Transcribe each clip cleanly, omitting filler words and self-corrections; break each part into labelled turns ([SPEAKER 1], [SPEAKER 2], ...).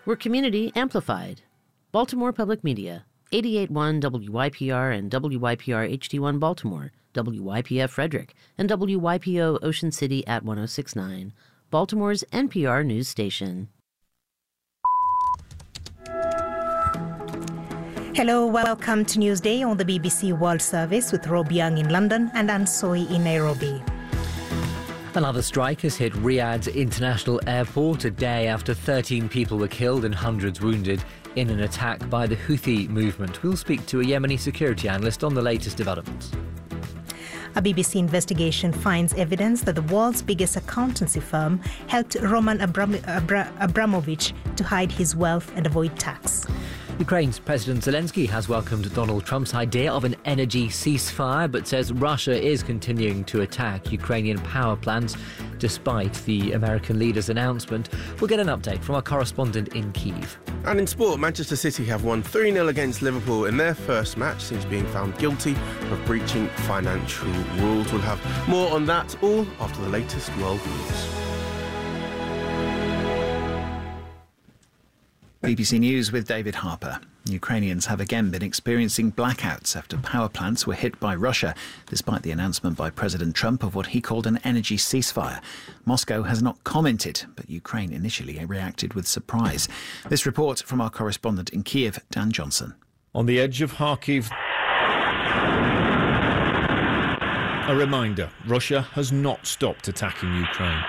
[SPEAKER 1] We're community amplified. Baltimore Public Media, 88.1 WYPR and WYPR HD1 Baltimore, WYPF Frederick, and WYPO Ocean City at 106.9, Baltimore's NPR news station.
[SPEAKER 2] Hello, welcome to Newsday on the BBC World Service with Rob Young in London and Ann Soy in Nairobi.
[SPEAKER 3] Another strike has hit Riyadh's international airport a day after 13 people were killed and hundreds wounded in an attack by the Houthi movement. We'll speak to a Yemeni security analyst on the latest developments.
[SPEAKER 2] A BBC investigation finds evidence that the world's biggest accountancy firm helped Roman Abramovich to hide his wealth and avoid tax.
[SPEAKER 3] Ukraine's President Zelensky has welcomed Donald Trump's idea of an energy ceasefire, but says Russia is continuing to attack Ukrainian power plants despite the American leader's announcement. We'll get an update from our correspondent in Kyiv.
[SPEAKER 4] And in sport, Manchester City have won 3-0 against Liverpool in their first match since being found guilty of breaching financial rules. We'll have more on that all after the latest world news.
[SPEAKER 5] BBC News with David Harper. Ukrainians have again been experiencing blackouts after power plants were hit by Russia, despite the announcement by President Trump of what he called an energy ceasefire. Moscow has not commented, but Ukraine initially reacted with surprise. This report from our correspondent in Kyiv, Dan Johnson.
[SPEAKER 6] On the edge of Kharkiv, a reminder, Russia has not stopped attacking Ukraine.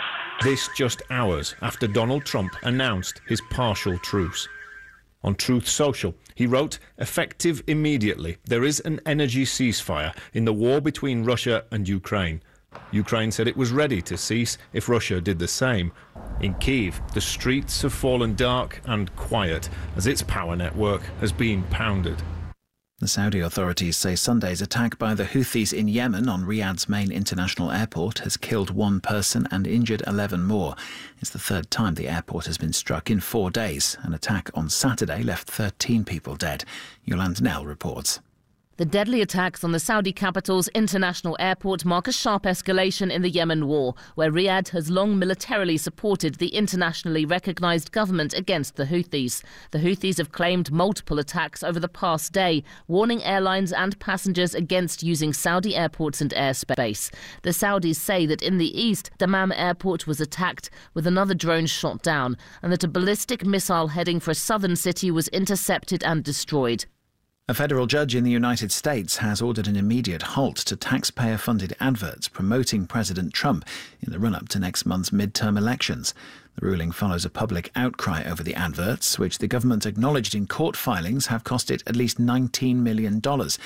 [SPEAKER 6] This just hours after Donald Trump announced his partial truce. On Truth Social, he wrote, "Effective immediately, there is an energy ceasefire in the war between Russia and Ukraine." Ukraine said it was ready to cease if Russia did the same. In Kyiv, the streets have fallen dark and quiet as its power network has been pounded.
[SPEAKER 5] The Saudi authorities say Sunday's attack by the Houthis in Yemen on Riyadh's main international airport has killed one person and injured 11 more. It's the third time the airport has been struck in 4 days. An attack on Saturday left 13 people dead. Yolande Nell reports.
[SPEAKER 7] The deadly attacks on the Saudi capital's international airport mark a sharp escalation in the Yemen war, where Riyadh has long militarily supported the internationally recognised government against the Houthis. The Houthis have claimed multiple attacks over the past day, warning airlines and passengers against using Saudi airports and airspace. The Saudis say that in the east, Dammam airport was attacked with another drone shot down, and that a ballistic missile heading for a southern city was intercepted and destroyed.
[SPEAKER 5] A federal judge in the United States has ordered an immediate halt to taxpayer-funded adverts promoting President Trump in the run-up to next month's midterm elections. The ruling follows a public outcry over the adverts, which the government acknowledged in court filings have cost it at least $19 million.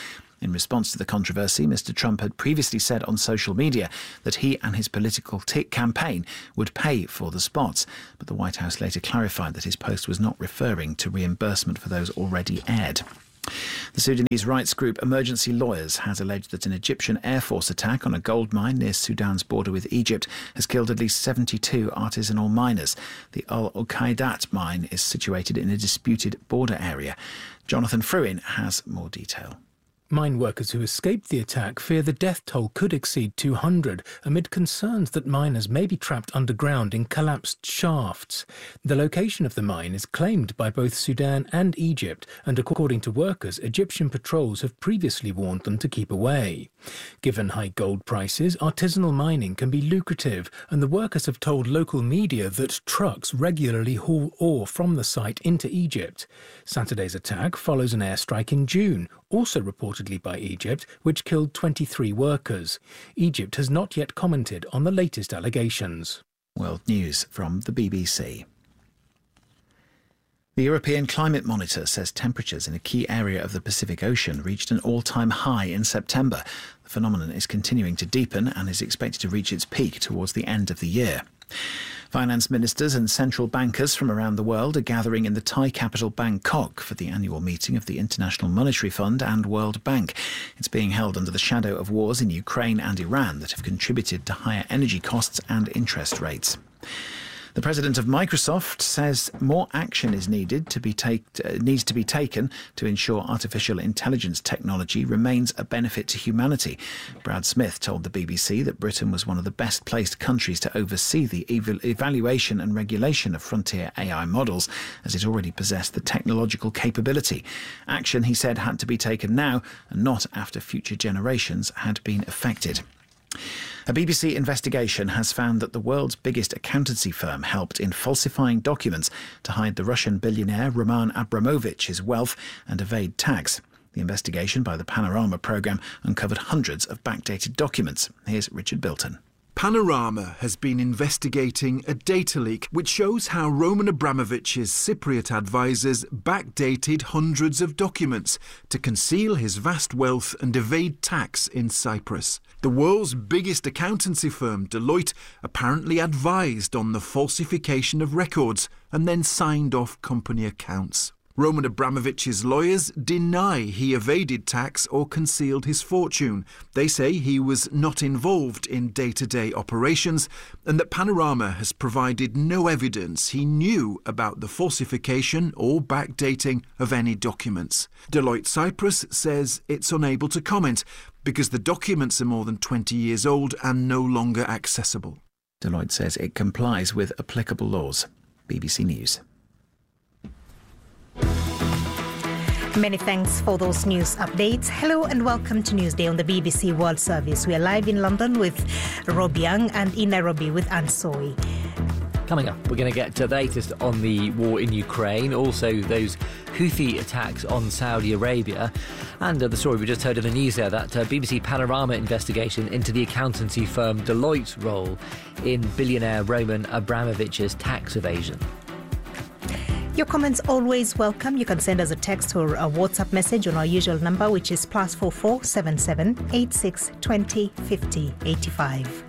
[SPEAKER 5] In response to the controversy, Mr. Trump had previously said on social media that he and his political campaign would pay for the spots. But the White House later clarified that his post was not referring to reimbursement for those already aired. The Sudanese rights group Emergency Lawyers has alleged that an Egyptian Air Force attack on a gold mine near Sudan's border with Egypt has killed at least 72 artisanal miners. The Al Uqaidat mine is situated in a disputed border area. Jonathan Fruin has more detail.
[SPEAKER 8] Mine workers who escaped the attack fear the death toll could exceed 200 amid concerns that miners may be trapped underground in collapsed shafts. The location of the mine is claimed by both Sudan and Egypt, and according to workers, Egyptian patrols have previously warned them to keep away. Given high gold prices, artisanal mining can be lucrative, and the workers have told local media that trucks regularly haul ore from the site into Egypt. Saturday's attack follows an airstrike in June, also reportedly by Egypt, which killed 23 workers. Egypt has not yet commented on the latest allegations.
[SPEAKER 5] World News from the BBC. The European Climate Monitor says temperatures in a key area of the Pacific Ocean reached an all-time high in September. The phenomenon is continuing to deepen and is expected to reach its peak towards the end of the year. Finance ministers and central bankers from around the world are gathering in the Thai capital Bangkok for the annual meeting of the International Monetary Fund and World Bank. It's being held under the shadow of wars in Ukraine and Iran that have contributed to higher energy costs and interest rates. The president of Microsoft says more action needs to be taken to ensure artificial intelligence technology remains a benefit to humanity. Brad Smith told the BBC that Britain was one of the best placed countries to oversee the evaluation and regulation of frontier AI models, as it already possessed the technological capability. Action, he said, had to be taken now and not after future generations had been affected. A BBC investigation has found that the world's biggest accountancy firm helped in falsifying documents to hide the Russian billionaire Roman Abramovich's wealth and evade tax. The investigation by the Panorama programme uncovered hundreds of backdated documents. Here's Richard Bilton.
[SPEAKER 9] Panorama has been investigating a data leak which shows how Roman Abramovich's Cypriot advisors backdated hundreds of documents to conceal his vast wealth and evade tax in Cyprus. The world's biggest accountancy firm, Deloitte, apparently advised on the falsification of records and then signed off company accounts. Roman Abramovich's lawyers deny he evaded tax or concealed his fortune. They say he was not involved in day-to-day operations and that Panorama has provided no evidence he knew about the falsification or backdating of any documents. Deloitte Cyprus says it's unable to comment because the documents are more than 20 years old and no longer accessible.
[SPEAKER 5] Deloitte says it complies with applicable laws. BBC News.
[SPEAKER 2] Many thanks for those news updates. Hello and welcome to Newsday on the BBC World Service. We are live in London with Rob Young and in Nairobi with Anne Soy.
[SPEAKER 3] Coming up, we're going to get to the latest on the war in Ukraine, also those Houthi attacks on Saudi Arabia, and the story we just heard in the news there, that BBC Panorama investigation into the accountancy firm Deloitte's role in billionaire Roman Abramovich's tax evasion.
[SPEAKER 2] Your comments always welcome. You can send us a text or a WhatsApp message on our usual number, which is +44 77 86 20 50 85.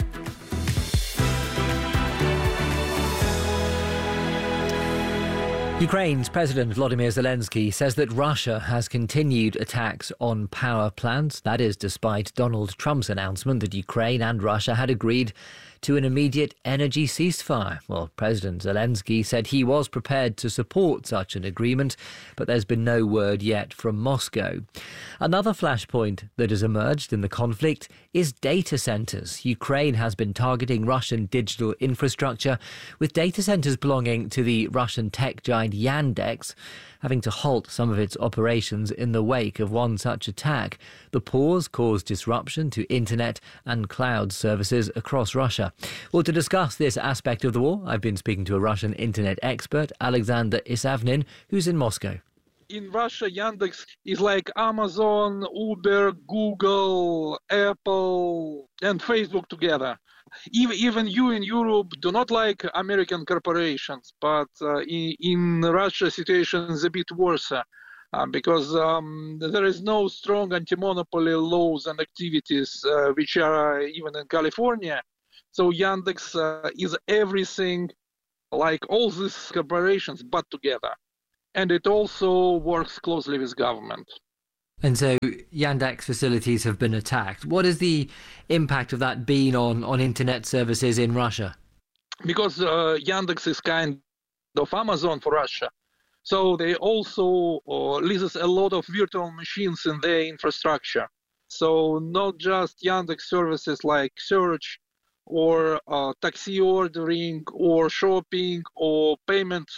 [SPEAKER 3] Ukraine's President Volodymyr Zelensky says that Russia has continued attacks on power plants. That is despite Donald Trump's announcement that Ukraine and Russia had agreed to an immediate energy ceasefire. Well, President Zelensky said he was prepared to support such an agreement, but there's been no word yet from Moscow. Another flashpoint that has emerged in the conflict is data centres. Ukraine has been targeting Russian digital infrastructure, with data centres belonging to the Russian tech giant Yandex having to halt some of its operations in the wake of one such attack. The pause caused disruption to internet and cloud services across Russia. Well, to discuss this aspect of the war, I've been speaking to a Russian internet expert, Alexander Isavnin, who's in Moscow.
[SPEAKER 10] In Russia, Yandex is like Amazon, Uber, Google, Apple, and Facebook together. Even you in Europe do not like American corporations, but in Russia, situation is a bit worse because there is no strong anti-monopoly laws and activities which are even in California. So Yandex is everything like all these corporations but together. And it also works closely with government.
[SPEAKER 3] And so Yandex facilities have been attacked. What has the impact of that been on internet services in Russia?
[SPEAKER 10] Because Yandex is kind of Amazon for Russia. So they also leases a lot of virtual machines in their infrastructure. So not just Yandex services like search or taxi ordering or shopping or payments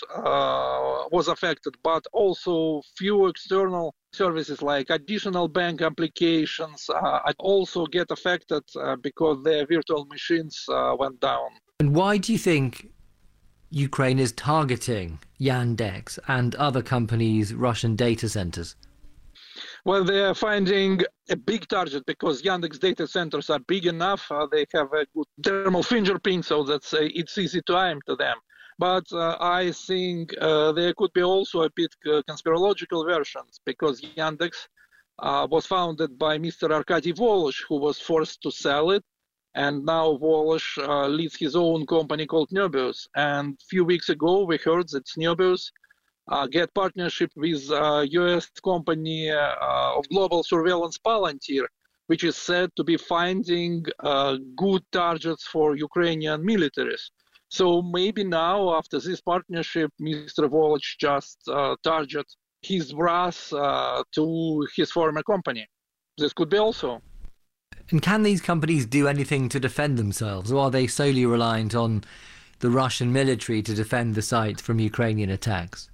[SPEAKER 10] was affected, but also few external services like additional bank applications also get affected because their virtual machines went down.
[SPEAKER 3] And why do you think Ukraine is targeting Yandex and other companies' Russian data centers?
[SPEAKER 10] Well, they are finding a big target because Yandex data centers are big enough. They have a good thermal fingerprint, so that's it's easy to aim to them. But I think there could be also a bit conspirological versions because Yandex was founded by Mr. Arkady Volosh, who was forced to sell it. And now Volosh leads his own company called Nebius. And a few weeks ago, we heard that Nebius get partnership with U.S. company of global surveillance Palantir, which is said to be finding good targets for Ukrainian militaries. So maybe now, after this partnership, Mr. Volodych just target his wrath to his former company. This could be also.
[SPEAKER 3] And can these companies do anything to defend themselves, or are they solely reliant on the Russian military to defend the site from Ukrainian attacks?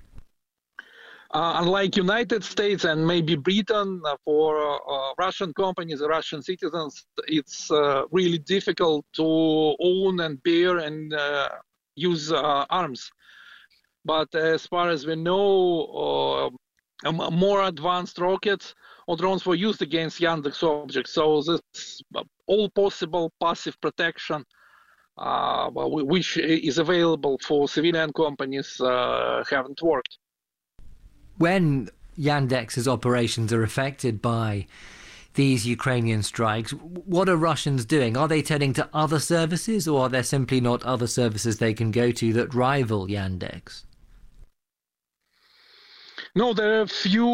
[SPEAKER 10] Unlike United States and maybe Britain, for Russian companies, Russian citizens, it's really difficult to own and bear and use arms. But as far as we know, more advanced rockets or drones were used against Yandex objects. So this all possible passive protection, which is available for civilian companies, haven't worked.
[SPEAKER 3] When Yandex's operations are affected by these Ukrainian strikes, what are Russians doing? Are they turning to other services, or are there simply not other services they can go to that rival Yandex?
[SPEAKER 10] No, there are few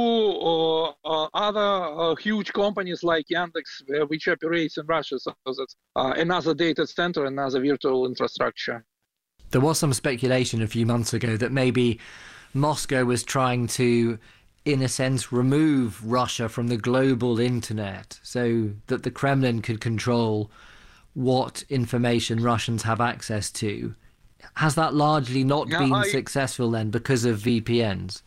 [SPEAKER 10] other huge companies like Yandex which operates in Russia, so that's another data center, another virtual infrastructure.
[SPEAKER 3] There was some speculation a few months ago that maybe Moscow was trying to, in a sense, remove Russia from the global internet so that the Kremlin could control what information Russians have access to. Has that largely not been successful then because of VPNs?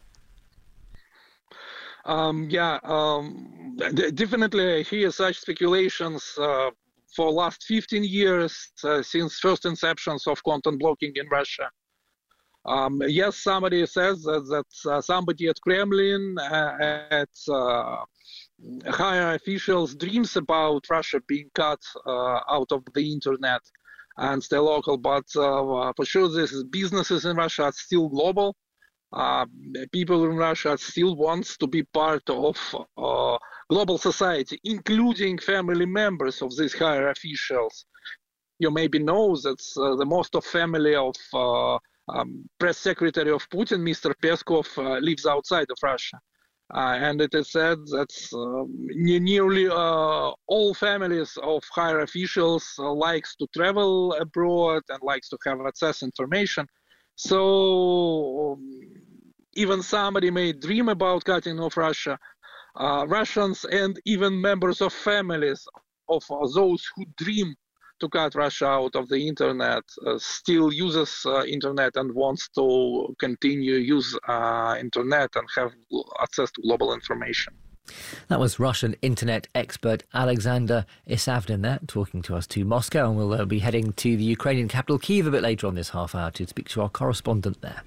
[SPEAKER 10] Definitely I hear such speculations for last 15 years since first inceptions of content blocking in Russia. Yes, somebody says that somebody at Kremlin, at higher officials, dreams about Russia being cut out of the internet and stay local. But for sure, these businesses in Russia are still global. People in Russia still want to be part of global society, including family members of these higher officials. You maybe know that the most of family of press secretary of Putin, Mr. Peskov, lives outside of Russia. And it is said that nearly all families of higher officials likes to travel abroad and likes to have access information. So even somebody may dream about cutting off Russia. Russians and even members of families of those who dream to cut Russia out of the internet still uses internet and wants to continue use internet and have access to global information.
[SPEAKER 3] That was Russian internet expert Alexander Isavdin there, talking to us to Moscow, and we'll be heading to the Ukrainian capital Kyiv a bit later on this half hour to speak to our correspondent there.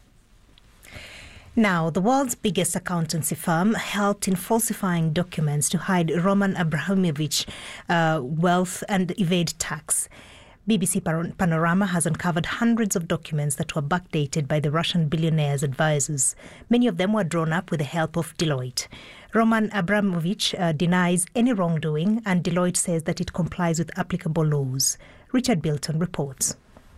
[SPEAKER 2] Now, the world's biggest accountancy firm helped in falsifying documents to hide Roman Abramovich wealth and evade tax. BBC Panorama has uncovered hundreds of documents that were backdated by the Russian billionaire's advisors. Many of them were drawn up with the help of Deloitte. Roman Abramovich denies any wrongdoing, and Deloitte says that it complies with applicable laws. Richard Bilton reports.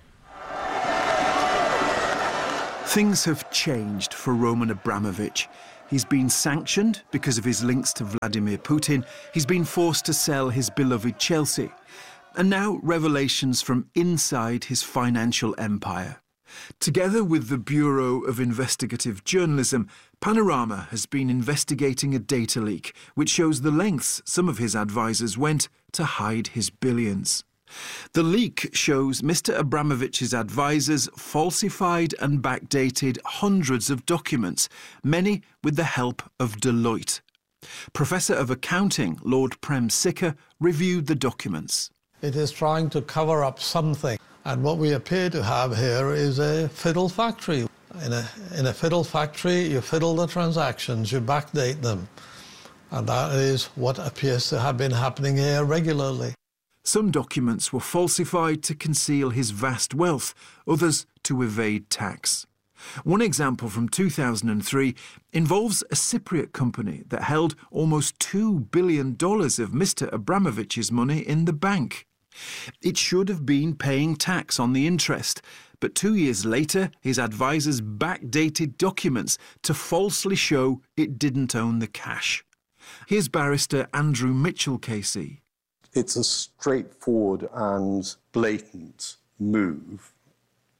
[SPEAKER 9] Things have changed for Roman Abramovich. He's been sanctioned because of his links to Vladimir Putin. He's been forced to sell his beloved Chelsea. And now revelations from inside his financial empire. Together with the Bureau of Investigative Journalism, Panorama has been investigating a data leak which shows the lengths some of his advisors went to hide his billions. The leak shows Mr. Abramovich's advisors falsified and backdated hundreds of documents, many with the help of Deloitte. Professor of Accounting Lord Prem Sikka reviewed the documents.
[SPEAKER 11] It is trying to cover up something, and what we appear to have here is a fiddle factory. In a fiddle factory, you fiddle the transactions, you backdate them, and that is what appears to have been happening here regularly.
[SPEAKER 9] Some documents were falsified to conceal his vast wealth, others to evade tax. One example from 2003 involves a Cypriot company that held almost $2 billion of Mr. Abramovich's money in the bank. It should have been paying tax on the interest, but 2 years later his advisors backdated documents to falsely show it didn't own the cash. Here's barrister Andrew Mitchell-Casey.
[SPEAKER 12] It's a straightforward and blatant move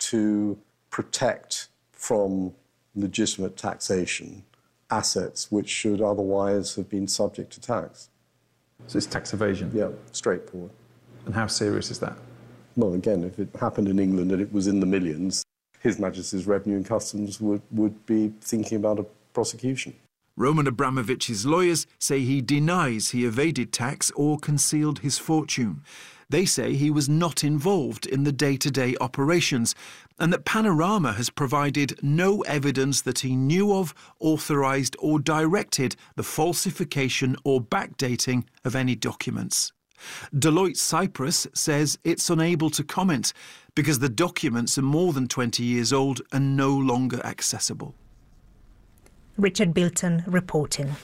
[SPEAKER 12] to protect from legitimate taxation assets which should otherwise have been subject to tax.
[SPEAKER 13] So it's tax evasion?
[SPEAKER 12] Yeah, straightforward.
[SPEAKER 13] And how serious is that?
[SPEAKER 12] Well, again, if it happened in England and it was in the millions, His Majesty's Revenue and Customs would be thinking about a prosecution.
[SPEAKER 9] Roman Abramovich's lawyers say he denies he evaded tax or concealed his fortune. They say he was not involved in the day-to-day operations and that Panorama has provided no evidence that he knew of, authorised or directed the falsification or backdating of any documents. Deloitte Cyprus says it's unable to comment because the documents are more than 20 years old and no longer accessible.
[SPEAKER 2] Richard Bilton reporting.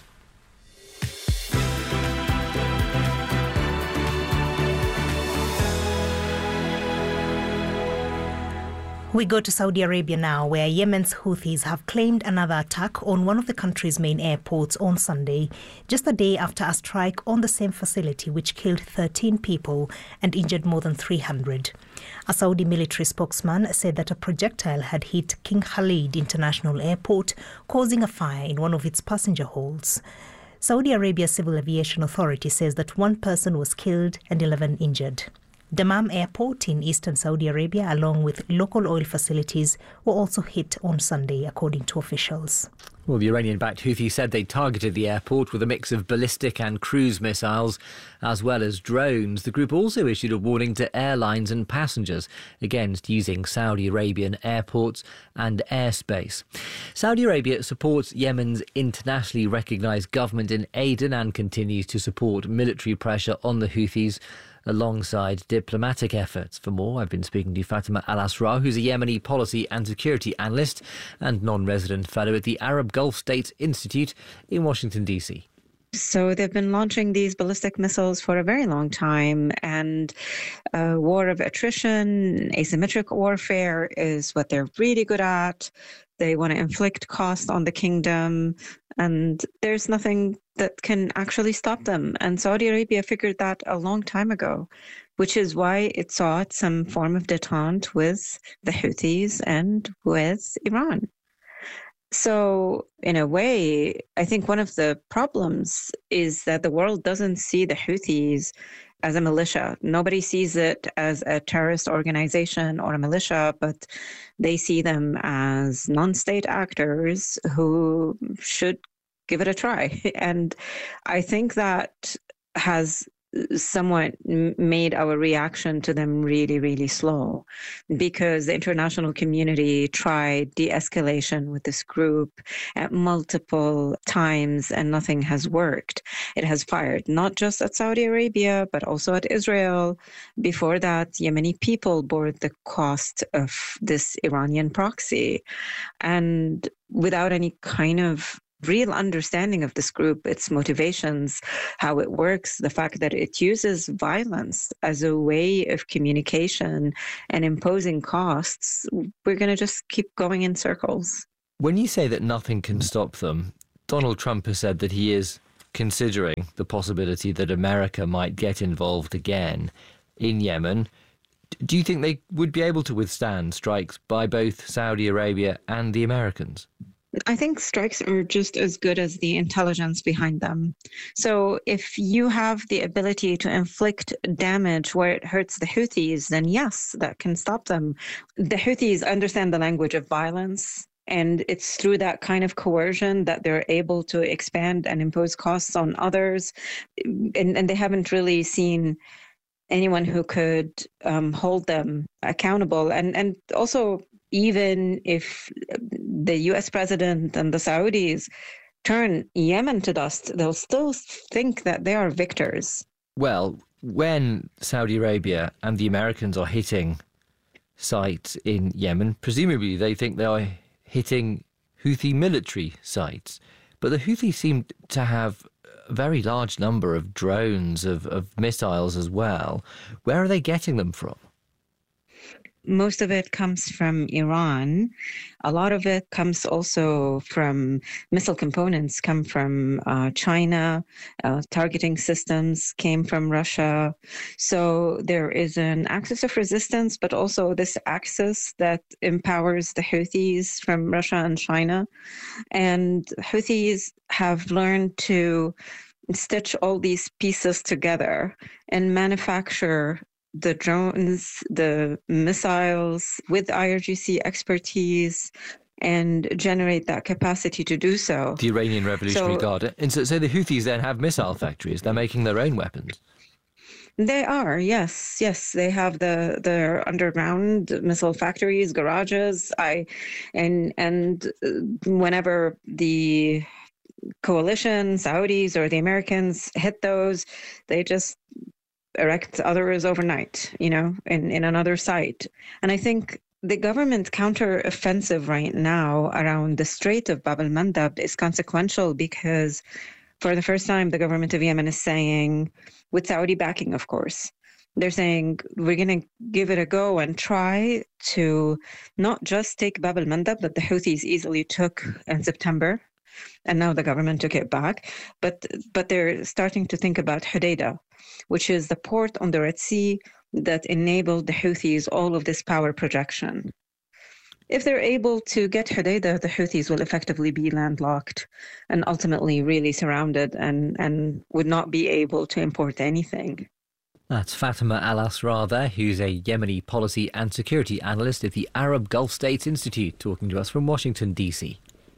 [SPEAKER 2] We go to Saudi Arabia now, where Yemen's Houthis have claimed another attack on one of the country's main airports on Sunday, just a day after a strike on the same facility which killed 13 people and injured more than 300. A Saudi military spokesman said that a projectile had hit King Khalid International Airport, causing a fire in one of its passenger halls. Saudi Arabia Civil Aviation Authority says that one person was killed and 11 injured. Dammam Airport in eastern Saudi Arabia, along with local oil facilities, were also hit on Sunday, according to officials.
[SPEAKER 3] Well, the Iranian-backed Houthis said they targeted the airport with a mix of ballistic and cruise missiles, as well as drones. The group also issued a warning to airlines and passengers against using Saudi Arabian airports and airspace. Saudi Arabia supports Yemen's internationally recognised government in Aden and continues to support military pressure on the Houthis alongside diplomatic efforts. For more, I've been speaking to Fatima Al-Asrar, who's a Yemeni policy and security analyst and non-resident fellow at the Arab Gulf States Institute in Washington, D.C.
[SPEAKER 14] So they've been launching these ballistic missiles for a very long time, and war of attrition, asymmetric warfare is what they're really good at. They want to inflict cost on the kingdom, and there's nothing that can actually stop them. And Saudi Arabia figured that a long time ago, which is why it sought some form of détente with the Houthis and with Iran. So, in a way, I think one of the problems is that the world doesn't see the Houthis as a militia. Nobody sees it as a terrorist organization or a militia, but they see them as non-state actors who should give it a try. And I think that has somewhat made our reaction to them really, really slow, because the international community tried de-escalation with this group at multiple times and nothing has worked. It has fired not just at Saudi Arabia, but also at Israel. Before that, Yemeni people bore the cost of this Iranian proxy. And without any kind of real understanding of this group, its motivations, how it works, the fact that it uses violence as a way of communication and imposing costs, we're going to just keep going in circles.
[SPEAKER 3] When you say that nothing can stop them, Donald Trump has said that he is considering the possibility that America might get involved again in Yemen. Do you think they would be able to withstand strikes by both Saudi Arabia and the Americans?
[SPEAKER 14] I think strikes are just as good as the intelligence behind them. So if you have the ability to inflict damage where it hurts the Houthis, then yes, that can stop them. The Houthis understand the language of violence, and it's through that kind of coercion that they're able to expand and impose costs on others. And they haven't really seen anyone who could hold them accountable. And also, even if the US president and the Saudis turn Yemen to dust, they'll still think that they are victors.
[SPEAKER 3] Well, when Saudi Arabia and the Americans are hitting sites in Yemen, presumably they think they are hitting Houthi military sites. But the Houthis seem to have a very large number of drones, of missiles as well. Where are they getting them from?
[SPEAKER 14] most of it comes from Iran. A lot of it comes also from missile components, come from China. Targeting systems came from Russia. So there is an axis of resistance, but also this axis that empowers the Houthis from Russia and China. And Houthis have learned to stitch all these pieces together and manufacture the drones, the missiles with IRGC expertise, and generate that capacity to do so.
[SPEAKER 3] The Iranian Revolutionary Guard. And so the Houthis then have missile factories. They're making their own weapons.
[SPEAKER 14] They are, yes. They have their underground missile factories, garages. And whenever the coalition, Saudis or the Americans hit those, they just erect others overnight, in another site. And I think the government counter-offensive right now around the Strait of Bab el-Mandab is consequential because for the first time, the government of Yemen is saying, with Saudi backing, of course, they're saying, we're going to give it a go and try to not just take Bab el-Mandab that the Houthis easily took in September, and now the government took it back, but they're starting to think about Hodeidah, which is the port on the Red Sea that enabled the Houthis all of this power projection. If they're able to get Hodeidah, the Houthis will effectively be landlocked and ultimately really surrounded and would not be able to import anything.
[SPEAKER 3] That's Fatima Al-Asrar there, who's a Yemeni policy and security analyst at the Arab Gulf States Institute, talking to us from Washington, D.C.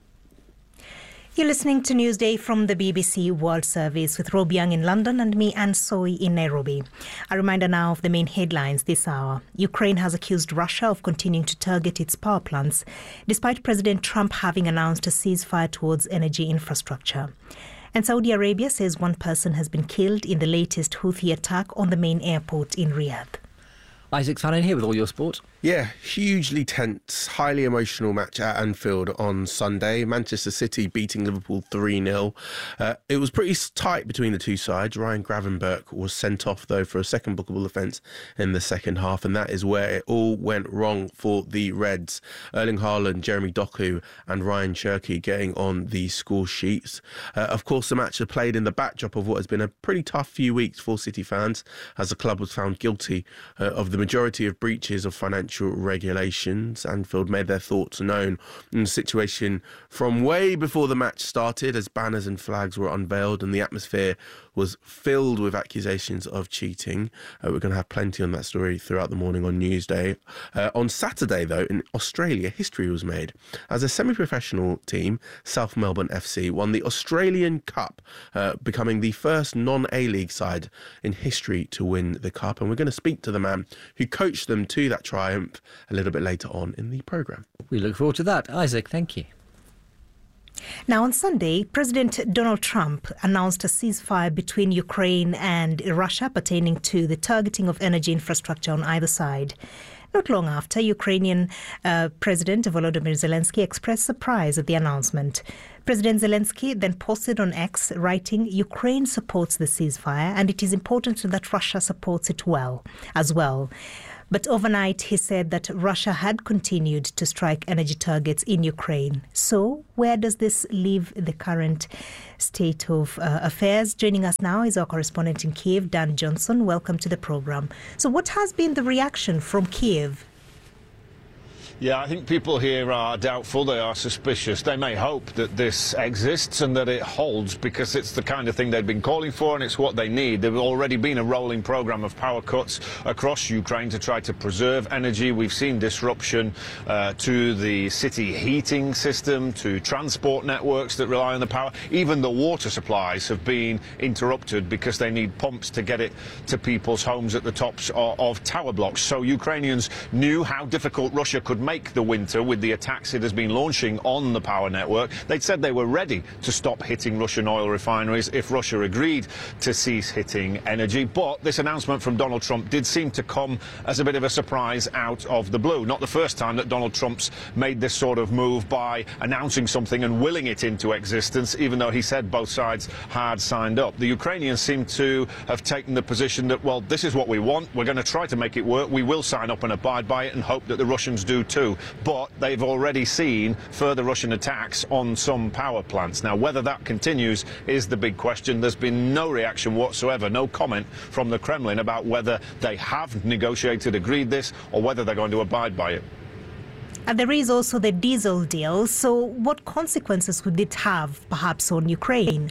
[SPEAKER 2] You're listening to Newsday from the BBC World Service with Rob Young in London and me, Anne Soy, in Nairobi. A reminder now of the main headlines this hour. Ukraine has accused Russia of continuing to target its power plants, despite President Trump having announced a ceasefire towards energy infrastructure. And Saudi Arabia says one person has been killed in the latest Houthi attack on the main airport in Riyadh.
[SPEAKER 3] Isaac Fannin here with all your sport.
[SPEAKER 4] Yeah, hugely tense, highly emotional match at Anfield on Sunday. Manchester City beating Liverpool 3-0. It was pretty tight between the two sides. Ryan Gravenberch was sent off, though, for a second bookable offence in the second half, and that is where it all went wrong for the Reds. Erling Haaland, Jeremy Doku and Ryan Cherky getting on the score sheets. Of course, the match was played in the backdrop of what has been a pretty tough few weeks for City fans, as the club was found guilty of the majority of breaches of financial regulations. Anfield made their thoughts known in the situation from way before the match started, as banners and flags were unveiled and the atmosphere was filled with accusations of cheating. We're going to have plenty on that story throughout the morning on Newsday. On Saturday, though, in Australia, history was made as a semi-professional team, South Melbourne FC, won the Australian Cup, becoming the first non-A-League side in history to win the Cup. And we're going to speak to the man who coached them to that triumph a little bit later on in the programme.
[SPEAKER 3] We look forward to that. Isaac, thank you.
[SPEAKER 2] Now, on Sunday, President Donald Trump announced a ceasefire between Ukraine and Russia pertaining to the targeting of energy infrastructure on either side. Not long after, Ukrainian President Volodymyr Zelensky expressed surprise at the announcement. President Zelensky then posted on X, writing, "Ukraine supports the ceasefire and it is important that Russia supports it as well." But overnight, he said that Russia had continued to strike energy targets in Ukraine. So where does this leave the current state of affairs? Joining us now is our correspondent in Kiev, Dan Johnson. Welcome to the program. So what has been the reaction from Kiev?
[SPEAKER 6] Yeah, I think people here are doubtful, they are suspicious. They may hope that this exists and that it holds because it's the kind of thing they've been calling for and it's what they need. There's already been a rolling programme of power cuts across Ukraine to try to preserve energy. We've seen disruption to the city heating system, to transport networks that rely on the power. Even the water supplies have been interrupted because they need pumps to get it to people's homes at the tops of tower blocks. So Ukrainians knew how difficult Russia could make make the winter with the attacks it has been launching on the power network. They'd said they were ready to stop hitting Russian oil refineries if Russia agreed to cease hitting energy. But this announcement from Donald Trump did seem to come as a bit of a surprise out of the blue. Not the first time that Donald Trump's made this sort of move by announcing something and willing it into existence, even though he said both sides had signed up. The Ukrainians seem to have taken the position that, well, this is what we want. We're going to try to make it work. We will sign up and abide by it and hope that the Russians do too. But they've already seen further Russian attacks on some power plants. Now, whether that continues is the big question. There's been no reaction whatsoever, no comment from the Kremlin about whether they have negotiated, agreed this, or whether they're going to abide by it.
[SPEAKER 2] And there is also the diesel deal. So what consequences would it have, perhaps, on Ukraine?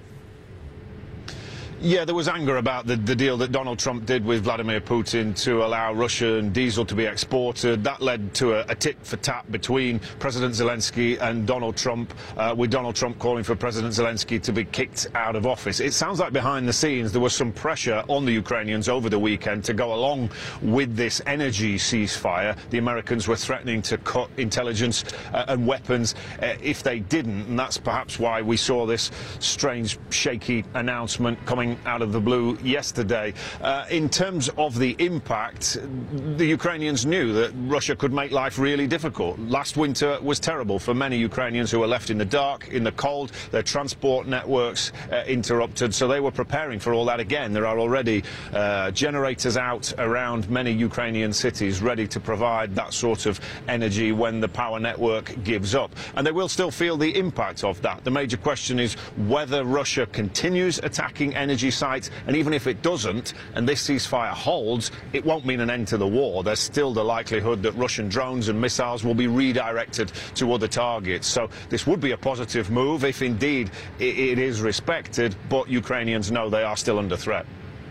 [SPEAKER 6] Yeah, there was anger about the deal that Donald Trump did with Vladimir Putin to allow Russian diesel to be exported. That led to a tit-for-tat between President Zelensky and Donald Trump, with Donald Trump calling for President Zelensky to be kicked out of office. It sounds like behind the scenes there was some pressure on the Ukrainians over the weekend to go along with this energy ceasefire. The Americans were threatening to cut intelligence and weapons if they didn't, and that's perhaps why we saw this strange, shaky announcement coming out of the blue yesterday. In terms of the impact, the Ukrainians knew that Russia could make life really difficult. Last winter was terrible for many Ukrainians who were left in the dark, in the cold, their transport networks interrupted, so they were preparing for all that again. There are already generators out around many Ukrainian cities ready to provide that sort of energy when the power network gives up. And they will still feel the impact of that. The major question is whether Russia continues attacking energy sites, and even if it doesn't, and this ceasefire holds, it won't mean an end to the war. There's still the likelihood that Russian drones and missiles will be redirected to other targets. So this would be a positive move if indeed it is respected, but Ukrainians know they are still under threat.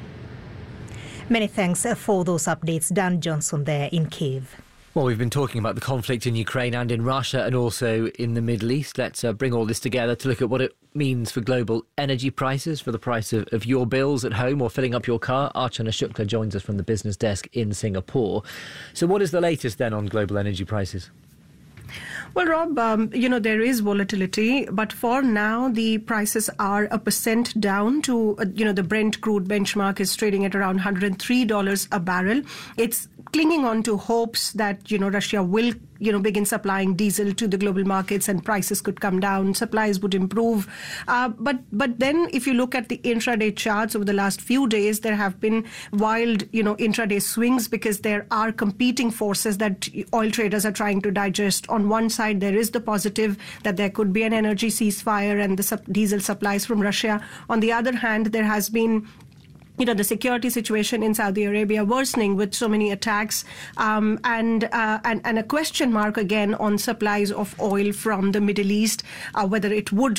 [SPEAKER 2] Many thanks for those updates. Dan Johnson there in Kyiv.
[SPEAKER 3] Well, we've been talking about the conflict in Ukraine and in Russia and also in the Middle East. Let's bring all this together to look at what it means for global energy prices, for the price of your bills at home or filling up your car. Archana Shukla joins us from the business desk in Singapore. So what is the latest then on global energy prices?
[SPEAKER 15] Well, Rob, there is volatility, but for now, the prices are 1% down to, the Brent crude benchmark is trading at around $103 a barrel. It's clinging on to hopes that, Russia will, begin supplying diesel to the global markets and prices could come down, supplies would improve. But then if you look at the intraday charts over the last few days, there have been wild, intraday swings because there are competing forces that oil traders are trying to digest. On one side, there is the positive that there could be an energy ceasefire and the diesel supplies from Russia. On the other hand, there has been the security situation in Saudi Arabia worsening with so many attacks, and a question mark again on supplies of oil from the Middle East, whether it would,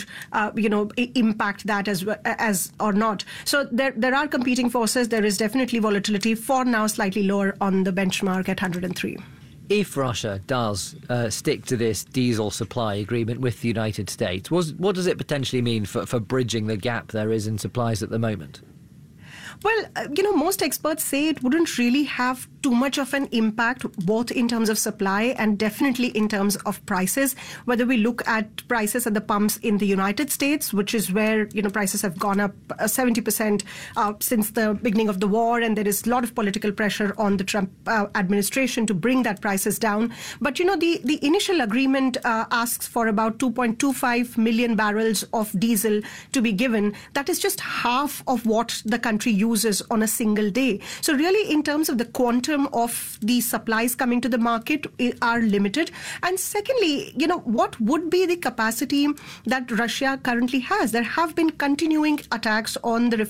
[SPEAKER 15] impact that as or not. So there are competing forces. There is definitely volatility. For now, slightly lower on the benchmark at 103.
[SPEAKER 3] If Russia does stick to this diesel supply agreement with the United States, what does it potentially mean for bridging the gap there is in supplies at the moment?
[SPEAKER 15] Well, most experts say it wouldn't really have too much of an impact, both in terms of supply and definitely in terms of prices. Whether we look at prices at the pumps in the United States, which is where, prices have gone up 70% since the beginning of the war, and there is a lot of political pressure on the Trump administration to bring that prices down. But, the initial agreement asks for about 2.25 million barrels of diesel to be given. That is just half of what the country uses on a single day. So really, in terms of the quantum of the supplies coming to the market are limited. And secondly, what would be the capacity that Russia currently has? There have been continuing attacks on the